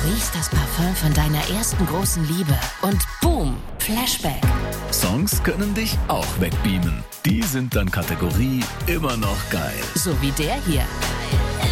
riechst das Parfüm von deiner ersten großen Liebe und boom, Flashback. Songs können dich auch wegbeamen. Die sind dann Kategorie immer noch geil. So wie der hier.